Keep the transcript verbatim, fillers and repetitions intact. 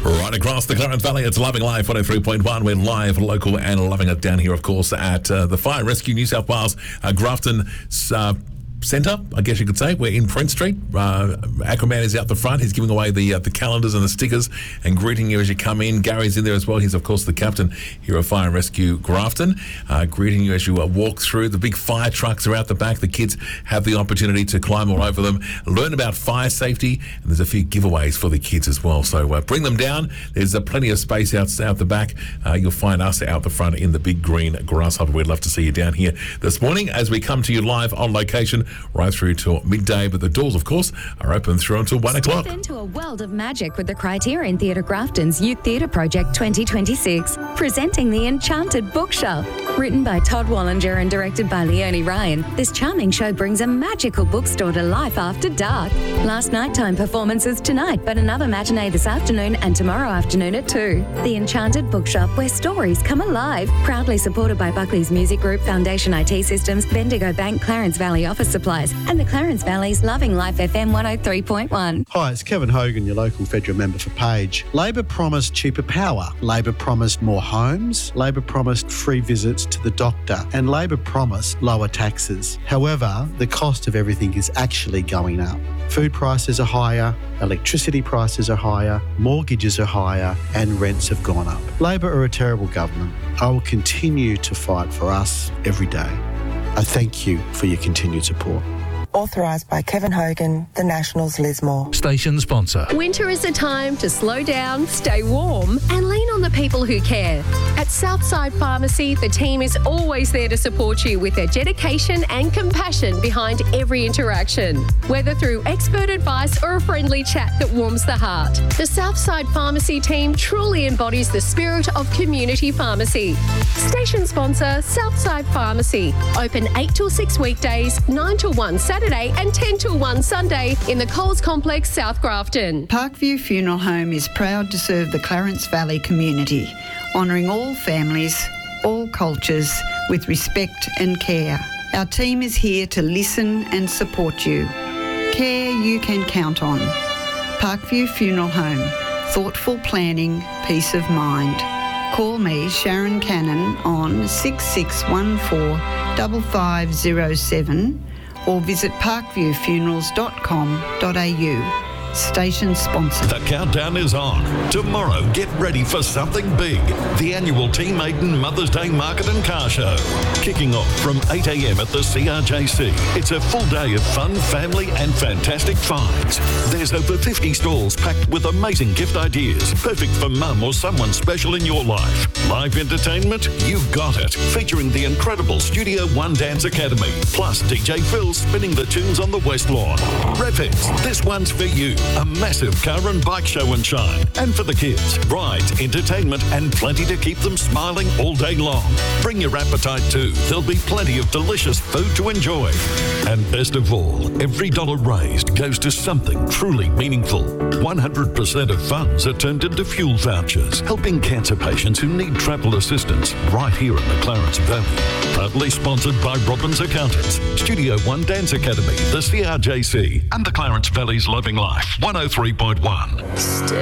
Right across the Clarence Valley, it's Loving Life one oh three point one. We're live, local, and loving it down here, of course, at uh, the Fire Rescue New South Wales uh, Grafton uh, Centre, I guess you could say. We're in Prince Street. Uh, Aquaman is out the front. He's giving away the uh, the calendars and the stickers and greeting you as you come in. Gary's in there as well. He's, of course, the captain here at Fire Rescue Grafton, uh, greeting you as you uh, walk through. The big fire trucks are out the back. The kids have the opportunity to climb all over them, learn about fire safety, and there's a few giveaways for the kids as well. So uh, bring them down. There's uh, plenty of space out, out the back. Uh, you'll find us out the front in the big green grasshopper. We'd love to see you down here this morning as we come to you live on location right through till midday, but the doors, of course, are open through until one o'clock. Step into a world of magic with the Criterion Theatre Grafton's Youth Theatre Project twenty twenty-six, presenting The Enchanted Bookshop. Written by Todd Wallinger and directed by Leonie Ryan, this charming show brings a magical bookstore to life after dark. Last nighttime performances tonight, but another matinee this afternoon and tomorrow afternoon at two. The Enchanted Bookshop, where stories come alive. Proudly supported by Buckley's Music Group, Foundation I T Systems, Bendigo Bank, Clarence Valley Office Supplies, and the Clarence Valley's Loving Life F M one oh three point one. Hi, it's Kevin Hogan, your local federal member for Page. Labor promised cheaper power. Labor promised more homes. Labor promised free visits to the doctor. And Labor promised lower taxes. However, the cost of everything is actually going up. Food prices are higher, electricity prices are higher, mortgages are higher, and rents have gone up. Labor are a terrible government. I will continue to fight for us every day. I thank you for your continued support. Authorised by Kevin Hogan, the Nationals Lismore. Station sponsor. Winter is a time to slow down, stay warm, and lean on the people who care. At Southside Pharmacy, the team is always there to support you with their dedication and compassion behind every interaction. Whether through expert advice or a friendly chat that warms the heart, the Southside Pharmacy team truly embodies the spirit of community pharmacy. Station sponsor, Southside Pharmacy. Open eight till six weekdays, nine till one Saturday, and ten till one Sunday in the Coles Complex, South Grafton. Parkview Funeral Home is proud to serve the Clarence Valley community, honouring all families, all cultures with respect and care. Our team is here to listen and support you. Care you can count on. Parkview Funeral Home. Thoughtful planning, peace of mind. Call me, Sharon Cannon, on six six one four, five five zero seven or visit parkview funerals dot com dot a u. Station sponsor. The countdown is on. Tomorrow, get ready for something big. The annual Team Maiden Mother's Day Market and Car Show. Kicking off from eight a m at the C R J C. It's a full day of fun, family and fantastic finds. There's over fifty stalls packed with amazing gift ideas. Perfect for mum or someone special in your life. Live entertainment? You've got it. Featuring the incredible Studio One Dance Academy. Plus D J Phil spinning the tunes on the West Lawn. Revheads, this one's for you. A massive car and bike show and shine. And for the kids, rides, entertainment and plenty to keep them smiling all day long. Bring your appetite too. There'll be plenty of delicious food to enjoy. And best of all, every dollar raised goes to something truly meaningful. one hundred percent of funds are turned into fuel vouchers, helping cancer patients who need travel assistance right here in the Clarence Valley. Proudly sponsored by Robbins Accountants, Studio One Dance Academy, the C R J C and the Clarence Valley's Loving Life one oh three point one.